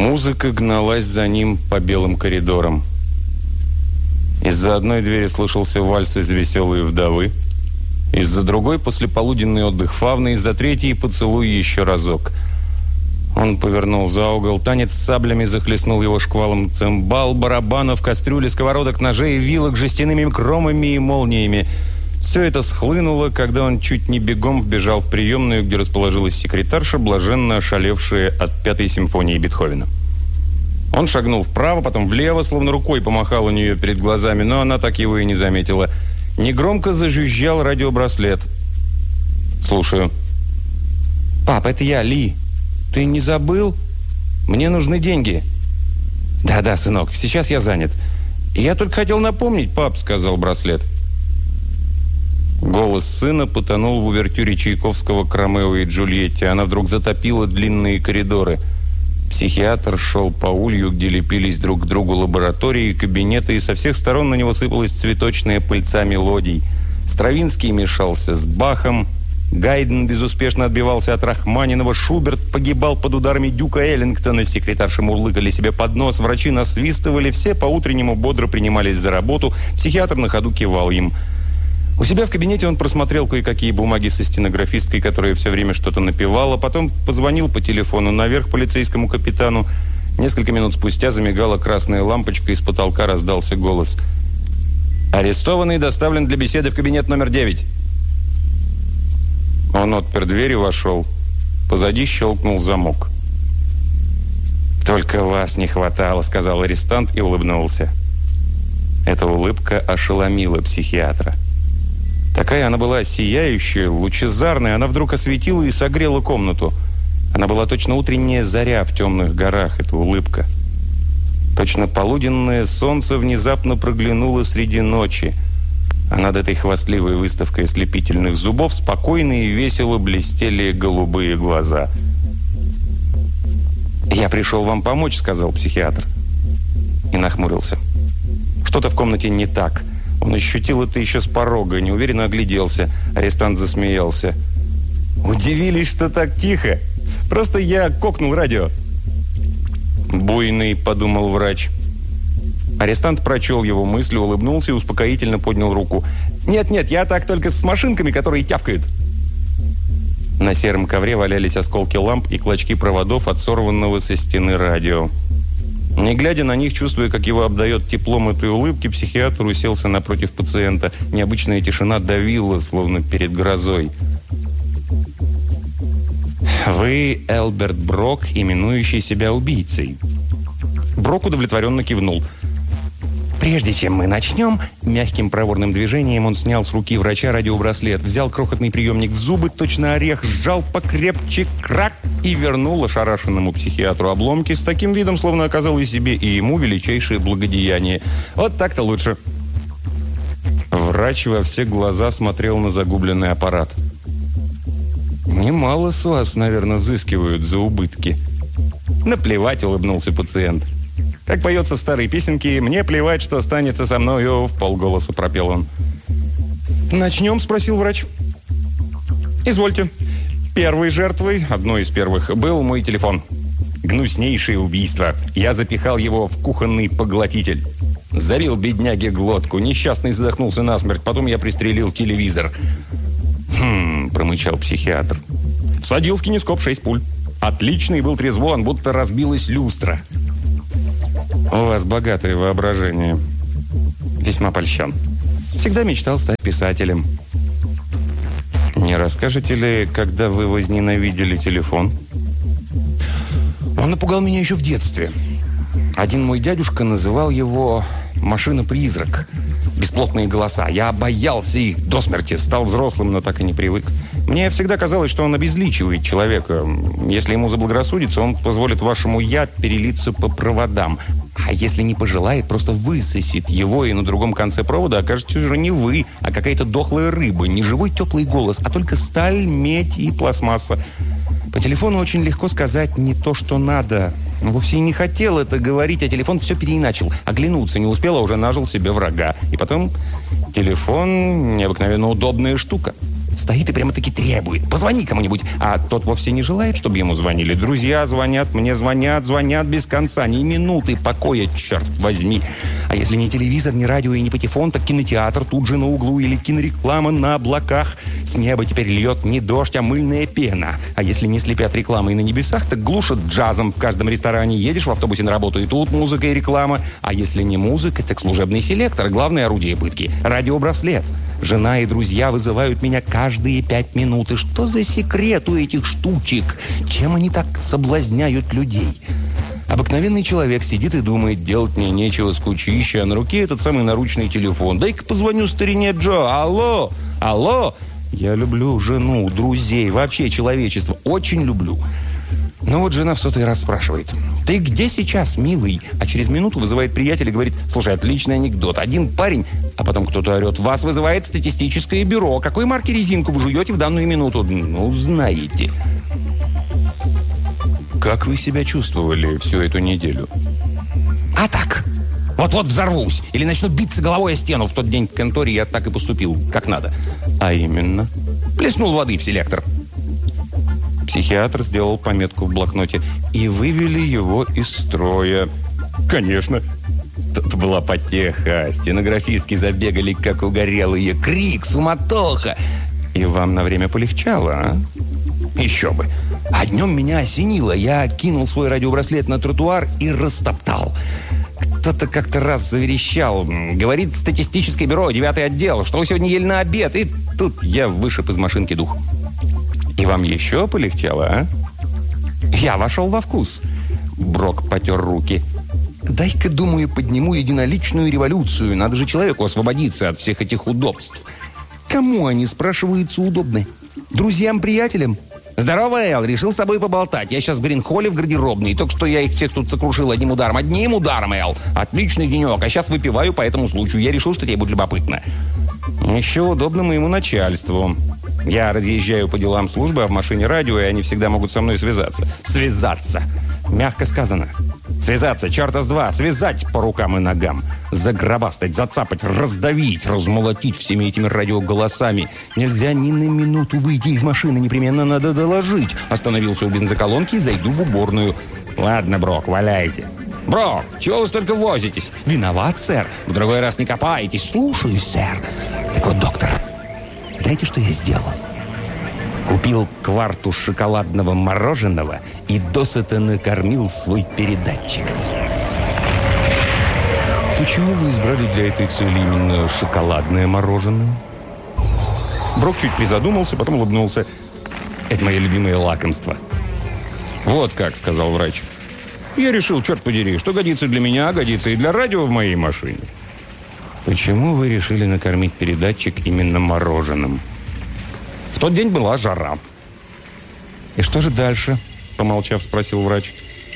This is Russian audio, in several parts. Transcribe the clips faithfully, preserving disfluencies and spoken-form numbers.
Музыка гналась за ним по белым коридорам. Из-за одной двери слышался вальс из «Веселой вдовы», из-за другой — послеполуденный отдых фавны, из-за третьей — поцелуй еще разок. Он повернул за угол, танец с саблями захлестнул его шквалом цимбал, барабанов, кастрюли, сковородок, ножей, вилок, жестяными кромами и молниями. Все это схлынуло, когда он чуть не бегом вбежал в приемную, где расположилась секретарша, блаженно ошалевшая от пятой симфонии Бетховена. Он шагнул вправо, потом влево, словно рукой помахал у нее перед глазами, но она так его и не заметила. Негромко зажужжал радиобраслет. «Слушаю». «Пап, это я, Ли. Ты не забыл? Мне нужны деньги». «Да-да, сынок, сейчас я занят». «Я только хотел напомнить, пап», — сказал браслет. Голос сына потонул в увертюре Чайковского к «Ромео и Джульетте». Она вдруг затопила длинные коридоры. Психиатр шел по улью, где лепились друг к другу лаборатории и кабинеты, и со всех сторон на него сыпалась цветочная пыльца мелодий. Стравинский мешался с Бахом, Гайден безуспешно отбивался от Рахманинова, Шуберт погибал под ударами Дюка Эллингтона, секретарши мурлыкали себе под нос, врачи насвистывали, все по-утреннему бодро принимались за работу, психиатр на ходу кивал им. У себя в кабинете он просмотрел кое-какие бумаги со стенографисткой, которая все время что-то напевала, потом позвонил по телефону наверх полицейскому капитану. Несколько минут спустя замигала красная лампочка, из потолка раздался голос. «Арестованный доставлен для беседы в кабинет номер девять». Он отпер дверь и вошел. Позади щелкнул замок. «Только вас не хватало», — сказал арестант и улыбнулся. Эта улыбка ошеломила психиатра. Такая она была сияющая, лучезарная, она вдруг осветила и согрела комнату. Она была точно утренняя заря в темных горах, эта улыбка. Точно полуденное солнце внезапно проглянуло среди ночи, а над этой хвастливой выставкой ослепительных зубов спокойно и весело блестели голубые глаза. «Я пришел вам помочь», — сказал психиатр. И нахмурился. Что-то в комнате не так. Он ощутил это еще с порога, неуверенно огляделся. Арестант засмеялся. «Удивились, что так тихо? Просто я кокнул радио». «Буйный», — подумал врач. Арестант прочел его мысли, улыбнулся и успокоительно поднял руку. «Нет-нет, я так только с машинками, которые тявкают». На сером ковре валялись осколки ламп и клочки проводов от сорванного со стены радио. Не глядя на них, чувствуя, как его обдает теплом этой улыбки, психиатр уселся напротив пациента. Необычная тишина давила, словно перед грозой. «Вы Элберт Брок, именующий себя убийцей». Брок удовлетворенно кивнул. «Прежде чем мы начнем...» Мягким проворным движением он снял с руки врача радиобраслет, взял крохотный приемник в зубы, точно орех, сжал покрепче, крак, и вернул ошарашенному психиатру обломки с таким видом, словно оказал и себе, и ему величайшее благодеяние. «Вот так-то лучше». Врач во все глаза смотрел на загубленный аппарат. «Немало с вас, наверное, взыскивают за убытки». «Наплевать», — улыбнулся пациент. «Как поется в старой песенке, мне плевать, что останется со мною», — вполголоса пропел он. «Начнем?» — спросил врач. «Извольте. Первой жертвой, одной из первых, был мой телефон. Гнуснейшее убийство. Я запихал его в кухонный поглотитель. Забил бедняге глотку. Несчастный задохнулся насмерть. Потом я пристрелил телевизор». «Хм», — промычал психиатр. «Всадил в кинескоп шесть пуль. Отличный был трезвон, будто разбилась люстра». «У вас богатое воображение». «Весьма польщен. Всегда мечтал стать писателем». «Не расскажете ли, когда вы возненавидели телефон?» «Он напугал меня еще в детстве. Один мой дядюшка называл его «машина-призрак». Бесплотные голоса. Я боялся их до смерти. Стал взрослым, но так и не привык. Мне всегда казалось, что он обезличивает человека. Если ему заблагорассудится, он позволит вашему «я» перелиться по проводам. А если не пожелает, просто высосет его, и на другом конце провода окажется уже не вы, а какая-то дохлая рыба. Не живой теплый голос, а только сталь, медь и пластмасса. По телефону очень легко сказать не то, что надо. Он вовсе и не хотел это говорить, а телефон все переиначил. Оглянуться не успел, а уже нажил себе врага. И потом телефон – необыкновенно удобная штука. Стоит и прямо-таки требует. Позвони кому-нибудь. А тот вовсе не желает, чтобы ему звонили. Друзья звонят, мне звонят, звонят без конца. Ни минуты покоя, черт возьми. А если не телевизор, не радио и не патефон, так кинотеатр тут же на углу или кинореклама на облаках. С неба теперь льет не дождь, а мыльная пена. А если не слепят рекламой на небесах, так глушат джазом в каждом ресторане. Едешь в автобусе на работу, и тут музыка и реклама. А если не музыка, так служебный селектор. Главное орудие пытки. Радиобраслет. Жена и друзья вызывают меня каждые пять минут. И что за секрет у этих штучек? Чем они так соблазняют людей? Обыкновенный человек сидит и думает, делать мне нечего, скучище, а на руке этот самый наручный телефон. Дай-ка позвоню старине Джо. Алло, алло. Я люблю жену, друзей, вообще человечество. Очень люблю. Но вот жена в сотый раз спрашивает: «Ты где сейчас, милый?» А через минуту вызывает приятель и говорит: «Слушай, отличный анекдот. Один парень...» А потом кто-то орет: «Вас вызывает статистическое бюро. Какой марки резинку вы жуете в данную минуту?» Ну, знаете. Как вы себя чувствовали всю эту неделю? А так. Вот-вот взорвусь. Или начну биться головой о стену. В тот день в конторе я так и поступил, как надо. А именно? Плеснул воды в селектор. Психиатр сделал пометку в блокноте. И вывели его из строя. Конечно. Тут была потеха. Стенографистки забегали, как угорелые. Крик, суматоха. И вам на время полегчало, а? Еще бы. А днем меня осенило. Я кинул свой радиобраслет на тротуар и растоптал. Кто-то как-то раз заверещал. Говорит статистическое бюро, девятый отдел, что вы сегодня ели на обед. И тут я вышиб из машинки дух. И вам еще полегчало, а? Я вошел во вкус. Брок потер руки. Дай-ка, думаю, подниму единоличную революцию. Надо же человеку освободиться от всех этих удобств. Кому они, спрашиваются, удобны? Друзьям, приятелям? Здорово, Эл, решил с тобой поболтать. Я сейчас в Грин-холле в гардеробной. Только что я их всех тут сокрушил одним ударом. Одним ударом, Эл. Отличный денек. А сейчас выпиваю по этому случаю. Я решил, что тебе будет любопытно. Еще удобно моему начальству. Я разъезжаю по делам службы, а в машине радио, и они всегда могут со мной связаться. Связаться. Мягко сказано. Связаться, черта с два. Связать по рукам и ногам. Загробастать, зацапать, раздавить, размолотить всеми этими радиоголосами. Нельзя ни на минуту выйти из машины. Непременно надо доложить. Остановился у бензоколонки и зайду в уборную. Ладно, Брок, валяйте. Брок, чего вы столько возитесь? Виноват, сэр. В другой раз не копаетесь. Слушаюсь, сэр. Так вот, доктор, знаете, что я сделал? Купил кварту шоколадного мороженого и досыта накормил свой передатчик. Почему вы избрали для этой цели именно шоколадное мороженое? Брок чуть призадумался, потом улыбнулся. Это мое любимое лакомство. Вот как, сказал врач. Я решил, черт подери, что годится для меня, годится и для радио в моей машине. Почему вы решили накормить передатчик именно мороженым? В тот день была жара. И что же дальше? Помолчав, спросил врач.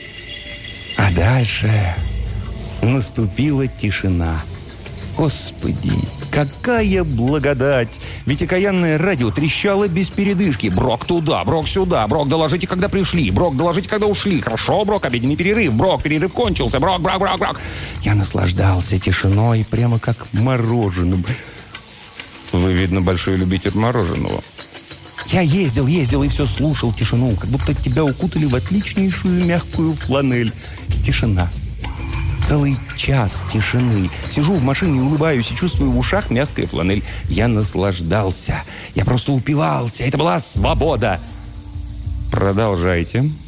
А дальше наступила тишина. Господи, какая благодать! Ведь окаянное радио трещало без передышки. Брок туда, Брок сюда. Брок, доложите, когда пришли. Брок, доложите, когда ушли. Хорошо, Брок, обеденный перерыв. Брок, перерыв кончился. Брок, Брок, Брок, Брок. Я наслаждался тишиной, прямо как мороженым. Вы, видно, большой любитель мороженого. Я ездил, ездил и все слушал тишину, как будто тебя укутали в отличнейшую мягкую фланель. Тишина. Целый час тишины. Сижу в машине, улыбаюсь и чувствую в ушах мягкая фланель. Я наслаждался. Я просто упивался. Это была свобода. Продолжайте.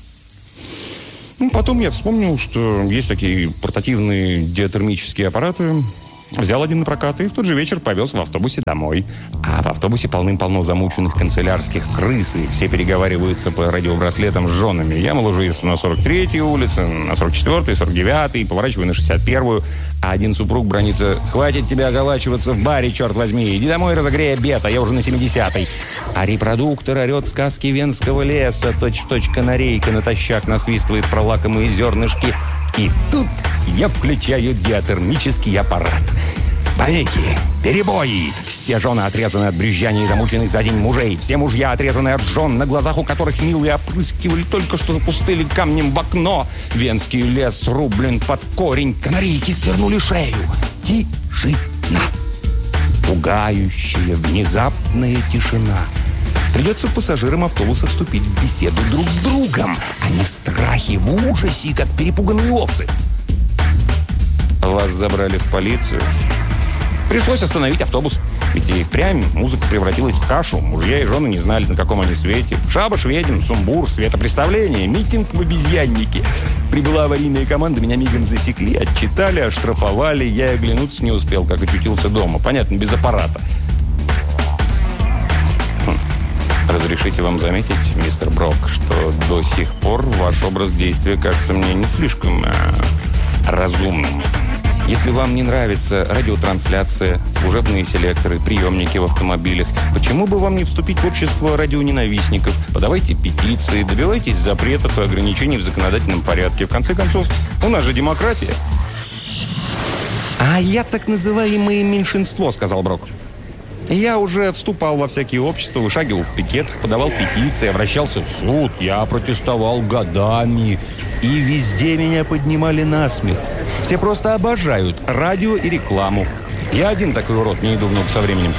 Ну, потом я вспомнил, что есть такие портативные диатермические аппараты. Взял один на прокат и в тот же вечер повез в автобусе домой. А в автобусе полным-полно замученных канцелярских крыс, и все переговариваются по радиобраслетам с женами. Я, мол, уже на сорок третьей улице, на сорок четвёртой, сорок девятой, поворачиваю на шестьдесят первую, а один супруг бронится: «Хватит тебя оголачиваться в баре, черт возьми, иди домой, разогрей обед, а я уже на семидесятой». А репродуктор орет сказки венского леса, точь-в-точь канарейка натощак насвистывает про лакомые зернышки. И тут я включаю диатермический аппарат. Повеки, перебои. Все жены отрезаны от брюзжания и замученных за день мужей. Все мужья отрезаны от жен, на глазах у которых милые опрыскивали только что запустили камнем в окно. Венский лес рублен под корень. Канарейки свернули шею. Тишина. пугающая, внезапная тишина. Придется пассажирам автобуса вступить в беседу друг с другом. Они в страхе, в ужасе, как перепуганные овцы. Вас забрали в полицию. Пришлось остановить автобус. Ведь и впрямь музыка превратилась в кашу. Мужья и жены не знали, на каком они свете. Шабаш, ведьм, сумбур, светопреставление, митинг в обезьяннике. Прибыла аварийная команда, меня мигом засекли, отчитали, оштрафовали. Я и оглянуться не успел, как очутился дома. Понятно, без аппарата. Хм. Разрешите вам заметить, мистер Брок, что до сих пор ваш образ действия кажется мне не слишком э, разумным. Если вам не нравится радиотрансляция, служебные селекторы, приемники в автомобилях, почему бы вам не вступить в общество радионенавистников? Подавайте петиции, добивайтесь запретов и ограничений в законодательном порядке. В конце концов, у нас же демократия. «А я так называемое меньшинство», — сказал Брок. «Я уже вступал во всякие общества, вышагивал в пикетах, подавал петиции, обращался в суд. Я протестовал годами, и везде меня поднимали насмех. Все просто обожают радио и рекламу. Я один такой урод, не иду в ногу со временем».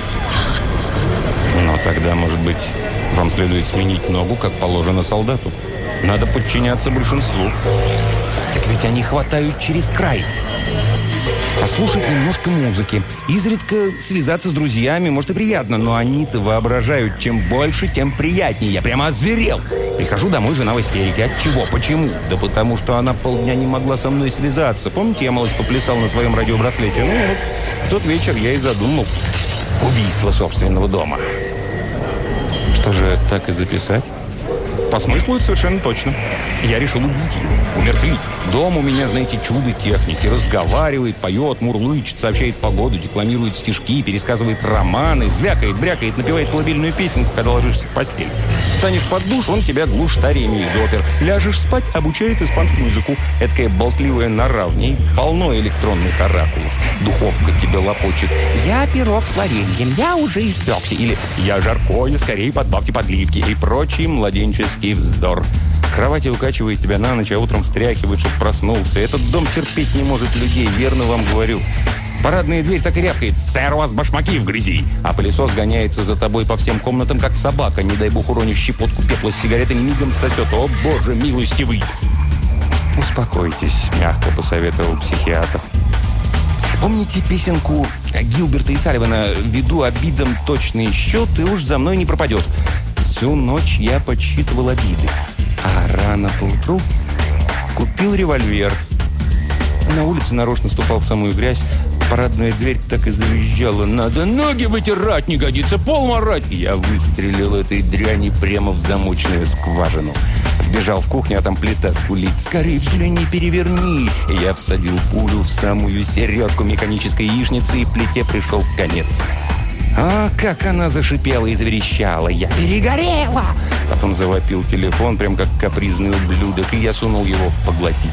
«Но тогда, может быть, вам следует сменить ногу, как положено солдату. Надо подчиняться большинству». «Так ведь они хватают через край». Послушать немножко музыки, изредка связаться с друзьями, может, и приятно, но они-то воображают, чем больше, тем приятнее. Я прямо озверел. Прихожу домой, жена в истерике. От чего? Почему? Да потому что она полдня не могла со мной связаться. Помните, я, малость, поплясал на своем радиобраслете? Ну, вот, в тот вечер я и задумал убийство собственного дома. Что же, так и записать? По смыслу это совершенно точно. Я решил убить его, умертвить. Дом у меня, знаете, чудо техники. Разговаривает, поет, мурлычет, сообщает погоду, декламирует стишки, пересказывает романы, звякает, брякает, напевает колыбельную песенку, когда ложишься в постель. Станешь под душ, он тебя глушит ариями из опер. Ляжешь спать, обучает испанскому языку. Эдакая болтливая нора, в ней полно электронных оракулов. Духовка тебе лопочет: «Я пирог с вареньем, я уже испекся». Или «Я жаркое, скорее подбавьте подливки». И прочий младенческий вздор. Кровать укачивает тебя на ночь, а утром встряхивает, чтобы проснулся. Этот дом терпеть не может людей, верно вам говорю. Парадная дверь так и рявкает: «Сэр, у вас башмаки в грязи». А пылесос гоняется за тобой по всем комнатам, как собака. Не дай бог уронишь щепотку пепла с сигаретами, мигом всосет. О, боже милостивый! «Успокойтесь», — мягко посоветовал психиатр. Помните песенку Гилберта и Салливана «Веду обидам точный счет, и уж за мной не пропадет»? Всю ночь я подсчитывал обиды, а рано поутру купил револьвер. На улице нарочно ступал в самую грязь. Парадная дверь так и завизжала: «Надо ноги вытирать, не годится, пол марать!» Я выстрелил этой дряни прямо в замочную скважину. Вбежал в кухню, а там плита скулит: «Скорее взгляни, переверни!» И я всадил пулю в самую середку механической яичницы, и плите пришел конец. А как она зашипела и заверещала: «Я перегорела!» Потом завопил телефон, прям как капризный ублюдок, и я сунул его в поглотитель.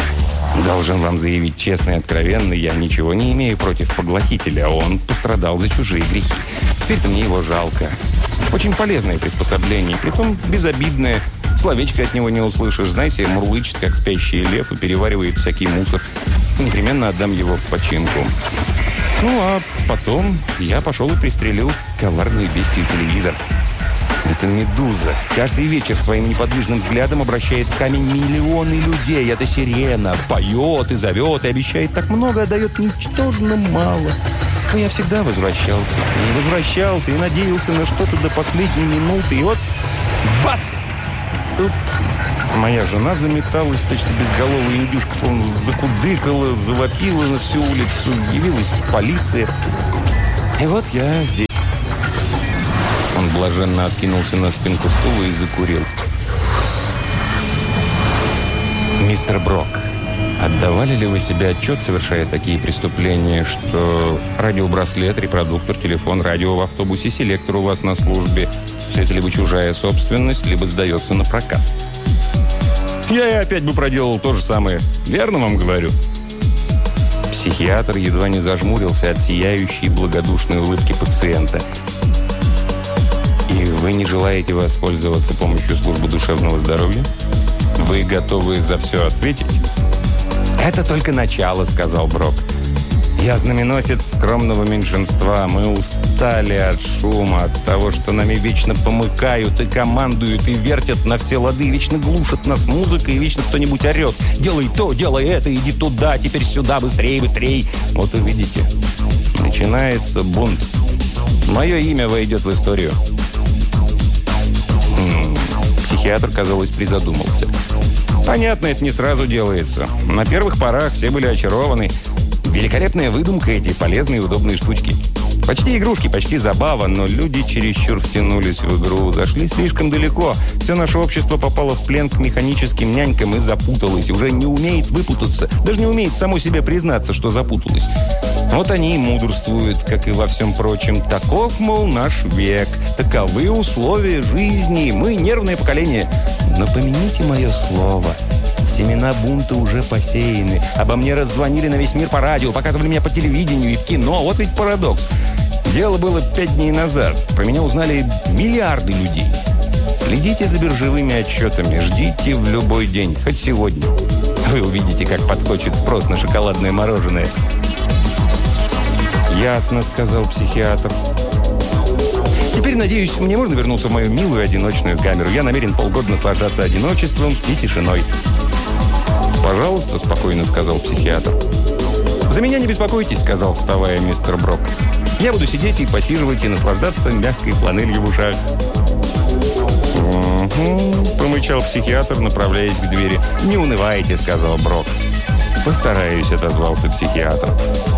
Должен вам заявить честно и откровенно, я ничего не имею против поглотителя. Он пострадал за чужие грехи. Теперь-то мне его жалко. Очень полезное приспособление, притом безобидное. Словечко от него не услышишь. Знаете, мурлычет, как спящий лев, и переваривает всякий мусор. Непременно отдам его в починку. Ну, а потом я пошел и пристрелил коварную бестию телевизор. Это медуза. Каждый вечер своим неподвижным взглядом обращает в камень миллионы людей. Это сирена. Поет и зовет, и обещает так много, а дает ничтожно мало. Но я всегда возвращался. И возвращался, и надеялся на что-то до последней минуты. И вот бац! Тут моя жена заметалась, точно безголовая индюшка, словно закудыкала, завопила на всю улицу. Явилась полиция. И вот я здесь. Он блаженно откинулся на спинку стула и закурил. «Мистер Брок, отдавали ли вы себе отчет, совершая такие преступления, что радиобраслет, репродуктор, телефон, радио в автобусе, селектор у вас на службе — все это либо чужая собственность, либо сдается на прокат?» «Я и опять бы проделал то же самое. Верно вам говорю?» Психиатр едва не зажмурился от сияющей благодушной улыбки пациента. «И вы не желаете воспользоваться помощью службы душевного здоровья? Вы готовы за все ответить?» «Это только начало», — сказал Брок. Я знаменосец скромного меньшинства. Мы устали от шума, от того, что нами вечно помыкают и командуют, и вертят на все лады, вечно глушат нас музыкой, и вечно кто-нибудь орет. Делай то, делай это, иди туда, теперь сюда, быстрее, быстрее. Вот увидите, начинается бунт. Мое имя войдет в историю. М-м, психиатр, казалось, призадумался. Понятно, это не сразу делается. На первых порах все были очарованы. Великолепная выдумка, эти полезные и удобные штучки. Почти игрушки, почти забава, но люди чересчур втянулись в игру, зашли слишком далеко. Все наше общество попало в плен к механическим нянькам и запуталось. Уже не умеет выпутаться, даже не умеет само себе признаться, что запуталось. Вот они и мудрствуют, как и во всем прочем. Таков, мол, наш век. Таковы условия жизни. Мы нервное поколение. Но помяните мое слово. Семена бунта уже посеяны. Обо мне раззвонили на весь мир по радио, показывали меня по телевидению и в кино. Вот ведь парадокс. Дело было пять дней назад. Про меня узнали миллиарды людей. Следите за биржевыми отчетами. Ждите в любой день, хоть сегодня. Вы увидите, как подскочит спрос на шоколадное мороженое. «Ясно», — сказал психиатр. «Теперь, надеюсь, мне можно вернуться в мою милую одиночную камеру. Я намерен полгода наслаждаться одиночеством и тишиной». «Пожалуйста», — спокойно сказал психиатр. «За меня не беспокойтесь», — сказал, вставая мистер Брок. «Я буду сидеть и посиживать, и наслаждаться мягкой фланелью в ушах». «Угу», — промычал психиатр, направляясь к двери. «Не унывайте», — сказал Брок. «Постараюсь», — отозвался психиатр.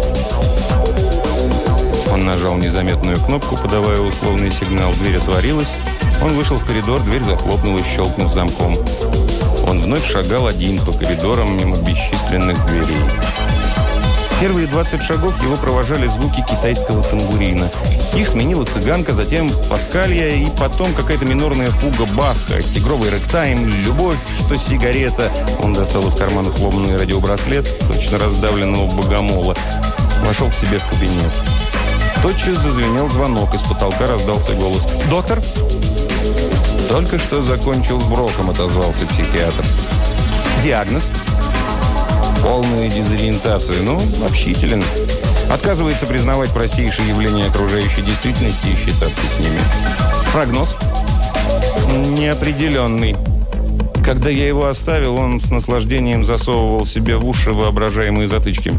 Он нажал незаметную кнопку, подавая условный сигнал. Дверь отворилась. Он вышел в коридор, дверь захлопнулась, щелкнув замком. Он вновь шагал один по коридорам мимо бесчисленных дверей. Первые двадцать шагов его провожали звуки китайского тамбурина. Их сменила цыганка, затем паскалья и потом какая-то минорная фуга Баха, тигровый рэктайм, любовь, что сигарета. Он достал из кармана сломанный радиобраслет, точно раздавленного богомола. Вошел к себе в кабинет. Тотчас зазвенел звонок, из потолка раздался голос. «Доктор?» «Только что закончил с Броком», — отозвался психиатр. «Диагноз?» «Полная дезориентация. Ну, общителен. Отказывается признавать простейшие явления окружающей действительности и считаться с ними». «Прогноз?» «Неопределенный. Когда я его оставил, он с наслаждением засовывал себе в уши воображаемые затычки».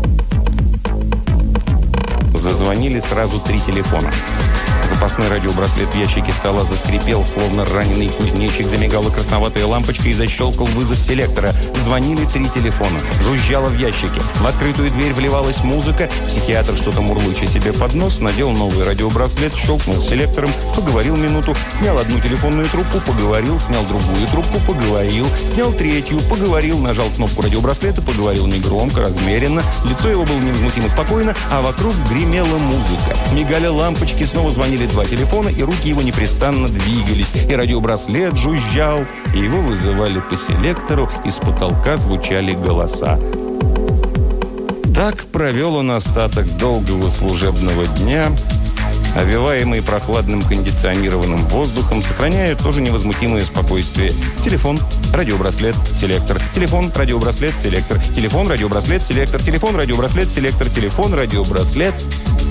Зазвонили сразу три телефона. Запасной радиобраслет в ящике стола заскрипел, словно раненый кузнечик. Замигала красноватая лампочка и защелкал вызов селектора. Звонили три телефона. Жужжало в ящике. В открытую дверь вливалась музыка. Психиатр, что-то мурлыча себе под нос, надел новый радиобраслет, щелкнул селектором, поговорил минуту, снял одну телефонную трубку, поговорил, снял другую трубку, поговорил, снял третью, поговорил, нажал кнопку радиобраслета, поговорил негромко, размеренно. Лицо его было невозмутимо спокойно, а вокруг гремела музыка. Мигали лампочки, снова звонили два телефона, и руки его непрестанно двигались, и радиобраслет жужжал, и его вызывали по селектору, из потолка звучали голоса. Так провел он остаток долгого служебного дня, овеваемый прохладным кондиционированным воздухом, сохраняя тоже невозмутимое спокойствие. Телефон, радиобраслет, селектор. Телефон, радиобраслет, селектор. Телефон, радиобраслет, селектор. Телефон, радиобраслет, селектор. Телефон, радиобраслет.